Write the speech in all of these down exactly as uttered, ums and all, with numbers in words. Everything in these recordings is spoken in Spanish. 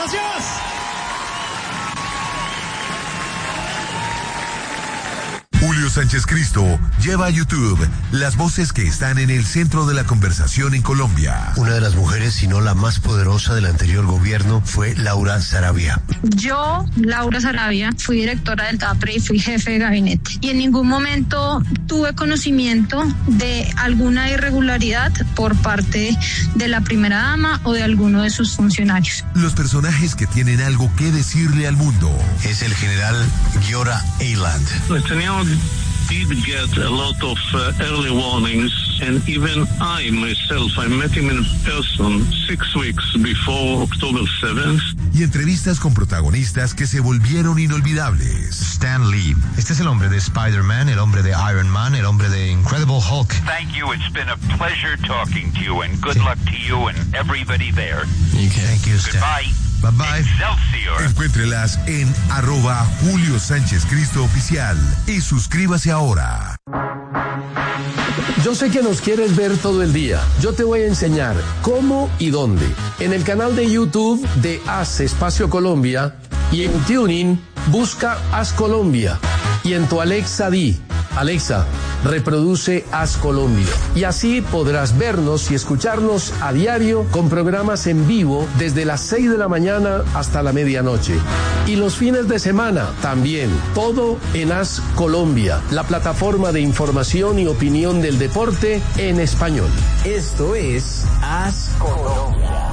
Gracias. Julio Sánchez Cristo lleva a YouTube las voces que están en el centro de la conversación en Colombia. Una de las mujeres, si no la más poderosa del anterior gobierno, fue Laura Sarabia. Yo, Laura Sarabia, fui directora del TAPRE y fui jefe de gabinete. Y en ningún momento tuve conocimiento de alguna irregularidad por parte de la primera dama o de alguno de sus funcionarios. Los personajes que tienen algo que decirle al mundo. Es el general Giora Eiland. Netanyahu did get a lot of uh, early warnings, and even I myself, I met him in person six weeks before October seventh. Y entrevistas con protagonistas que se volvieron inolvidables. Stan Lee. Este es el hombre de Spider-Man, el hombre de Iron Man, el hombre de Incredible Hulk. Thank you. It's been a pleasure talking to you, and good sí. luck to you and everybody there. Okay. Thank you, Stan. Goodbye. Bye bye. Excelsior. Encuéntrelas en arroba Julio Sánchez Cristo Oficial y suscríbase ahora. Yo sé que nos quieres ver todo el día. Yo te voy a enseñar cómo y dónde. En el canal de YouTube de Haz Espacio Colombia y en TuneIn busca Haz Colombia. Y en tu Alexa di, Alexa, reproduce Haz Colombia. Y así podrás vernos y escucharnos a diario con programas en vivo desde las seis de la mañana hasta la medianoche. Y los fines de semana también, todo en Haz Colombia, la plataforma de información y opinión del deporte en español. Esto es Haz Colombia.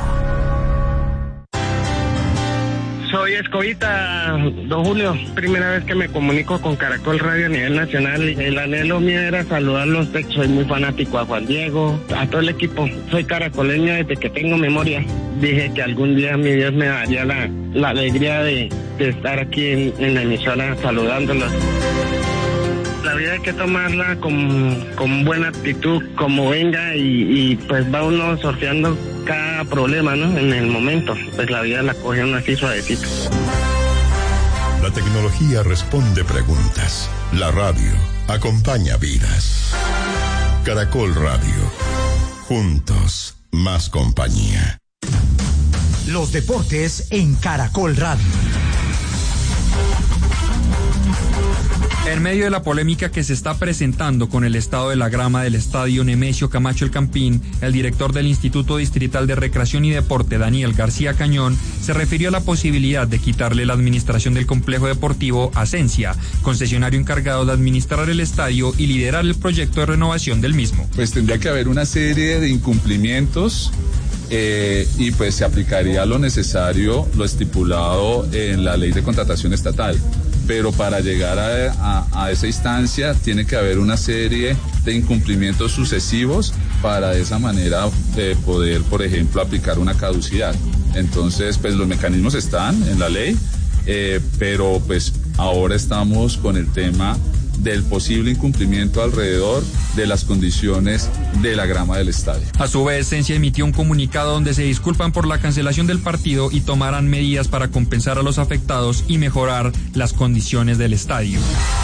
Soy Escobita, don Julio. Primera vez que me comunico con Caracol Radio a nivel nacional. El anhelo mío era saludarlos. Soy muy fanático a Juan Diego, a todo el equipo. Soy caracoleño desde que tengo memoria. Dije que algún día mi Dios me daría la, la alegría de, de estar aquí en, en la emisora saludándolos. La vida hay que tomarla con, con buena actitud, como venga, y, y pues va uno sorteando cada problema, ¿no? En el momento, pues la vida la coge uno así suavecito. La tecnología responde preguntas. La radio acompaña vidas. Caracol Radio. Juntos, más compañía. Los deportes en Caracol Radio. En medio de la polémica que se está presentando con el estado de la grama del estadio Nemesio Camacho El Campín, el director del Instituto Distrital de Recreación y Deporte, Daniel García Cañón, se refirió a la posibilidad de quitarle la administración del complejo deportivo a Sensia, concesionario encargado de administrar el estadio y liderar el proyecto de renovación del mismo. Pues tendría que haber una serie de incumplimientos eh, y pues se aplicaría lo necesario, lo estipulado en la ley de contratación estatal. Pero para llegar a, a, a esa instancia tiene que haber una serie de incumplimientos sucesivos para de esa manera eh, poder, por ejemplo, aplicar una caducidad. Entonces, pues los mecanismos están en la ley, eh, pero pues ahora estamos con el tema del posible incumplimiento alrededor de las condiciones de la grama del estadio. A su vez, Sensia emitió un comunicado donde se disculpan por la cancelación del partido y tomarán medidas para compensar a los afectados y mejorar las condiciones del estadio.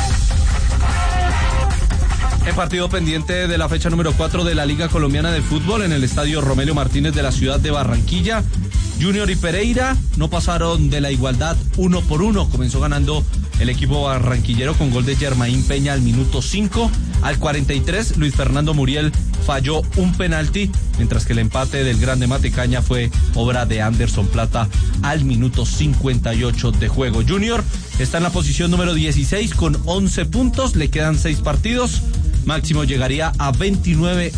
En partido pendiente de la fecha número cuatro de la Liga Colombiana de Fútbol en el estadio Romelio Martínez de la ciudad de Barranquilla, Junior y Pereira no pasaron de la igualdad uno por uno. Comenzó ganando el equipo barranquillero con gol de Germain Peña al minuto cinco. Al cuarenta y tres, Luis Fernando Muriel falló un penalti, mientras que el empate del Grande Matecaña fue obra de Anderson Plata al minuto cincuenta y ocho de juego. Junior está en la posición número dieciséis con once puntos, le quedan seis partidos. Máximo llegaría a veintinueve